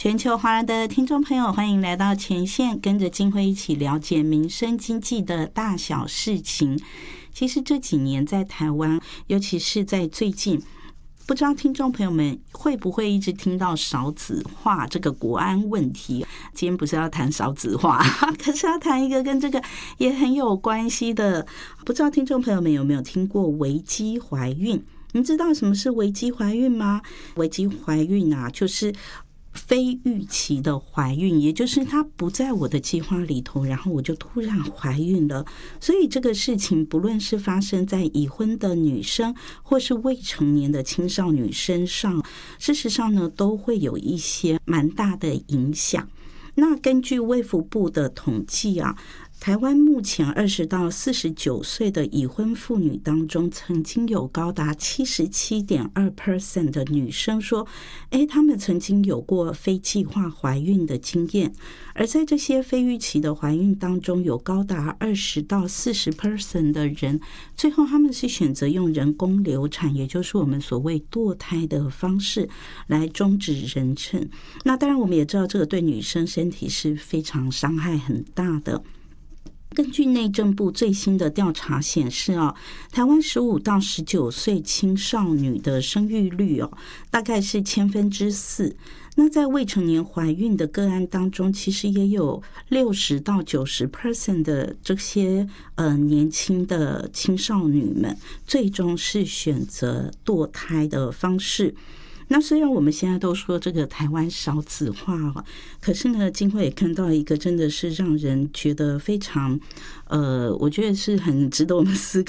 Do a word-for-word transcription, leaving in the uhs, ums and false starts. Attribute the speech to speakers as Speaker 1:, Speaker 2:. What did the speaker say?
Speaker 1: 全球华人的听众朋友，欢迎来到前线，跟着金辉一起了解民生经济的大小事情。其实这几年在台湾，尤其是在最近，不知道听众朋友们会不会一直听到少子化这个国安问题。今天不是要谈少子化，可是要谈一个跟这个也很有关系的，不知道听众朋友们有没有听过危机怀孕？你知道什么是危机怀孕吗？危机怀孕啊，就是非预期的怀孕，也就是它不在我的计划里头，然后我就突然怀孕了。所以这个事情不论是发生在已婚的女生或是未成年的青少女身上，事实上呢都会有一些蛮大的影响。那根据卫福部的统计啊，台湾目前二十到四十九岁的已婚妇女当中，曾经有高达 百分之七十七点二 的女生说，诶，她们曾经有过非计划怀孕的经验。而在这些非预期的怀孕当中，有高达二十到四十 的人，最后他们是选择用人工流产，也就是我们所谓堕胎的方式来终止妊娠。那当然我们也知道，这个对女生身体是非常伤害很大的。根据内政部最新的调查显示啊，台湾十五到十九岁青少女的生育率哦，大概是千分之四。那在未成年怀孕的个案当中，其实也有六十到九十 percent 的这些呃年轻的青少女们，最终是选择堕胎的方式。那虽然我们现在都说这个台湾少子化，可是呢，金慧也看到一个真的是让人觉得非常，呃，我觉得是很值得我们思考。